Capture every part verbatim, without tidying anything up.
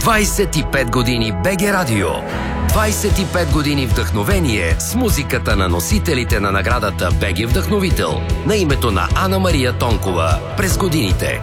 двайсет и пет години БГ Радио. двайсет и пет години вдъхновение с музиката на носителите на наградата БГ Вдъхновител на името на Ана Мария Тонкова през годините.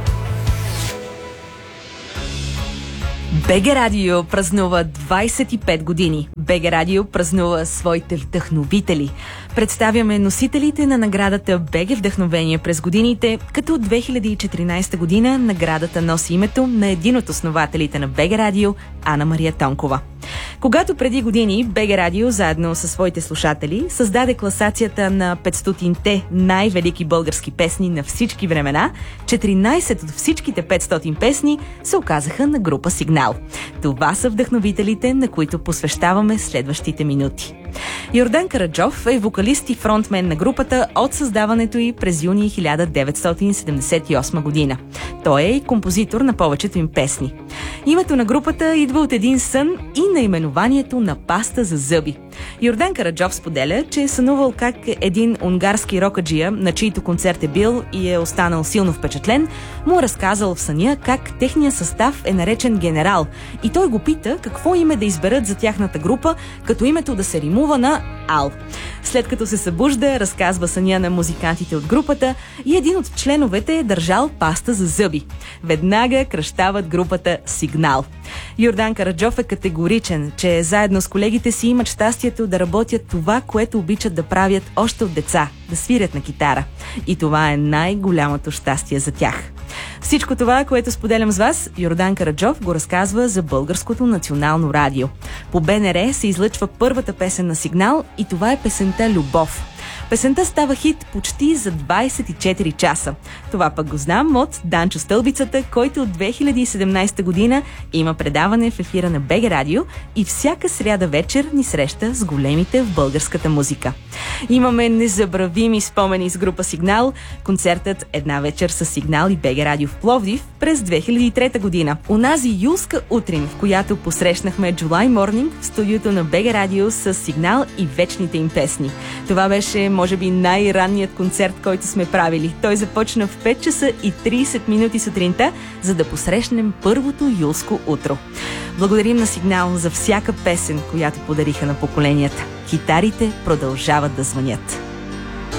БГ Радио празнува двайсет и пет години. БГ Радио празнува своите вдъхновители. Представяме носителите на наградата БГ Вдъхновение през годините, като от две хиляди и четиринайсета година наградата носи името на един от основателите на БГ Радио, Ана Мария Тонкова. Когато преди години БГ Радио, заедно със своите слушатели, създаде класацията на петстотинте най-велики български песни на всички времена, четиринайсет от всичките петстотин песни се оказаха на група Сигнал. Това са вдъхновителите, на които посвещаваме следващите минути. Йордан Караджов е вокалист и фронтмен на групата от създаването й през юни хиляда деветстотин седемдесет и осма година. Той е и композитор на повечето им песни. Името на групата идва от един сън и наименованието на паста за зъби. Йордан Караджов споделя, че е сънувал как един унгарски рокаджия, на чийто концерт е бил и е останал силно впечатлен, му е разказал в съня как техният състав е наречен Генерал и той го пита какво име да изберат за тяхната група, като името да се римува на Ал. След като се събужда, разказва съня на музикантите от групата и един от членовете е държал паста за зъби. Веднага кръщават групата Сигнал. Йордан Караджов е категоричен, че заедно с колегите си имат щастието да работят това, което обичат да правят още от деца – да свирят на китара. И това е най-голямото щастие за тях. Всичко това, което споделям с вас, Йордан Караджов го разказва за Българското национално радио. По БНР се излъчва първата песен на Сигнал и това е песента «Любов». Песента става хит почти за двайсет и четири часа. Това пък го знам от Данчо Стълбицата, който от две хиляди и седемнайсета година има предаване в ефира на БГ Радио и всяка сряда вечер ни среща с големите в българската музика. Имаме незабравими спомени с група Сигнал. Концертът «Една вечер с Сигнал» и БГ Радио в Пловдив през две хиляди и трета година. Унази юлска утрин, в която посрещнахме July Morning в студиото на БГ Радио с Сигнал и вечните им песни. Това беше може би най-ранният концерт, който сме правили. Той започна в пет часа и трийсет минути сутринта, за да посрещнем първото юлско утро. Благодарим на Сигнал за всяка песен, която подариха на поколенията. Китарите продължават да звънят.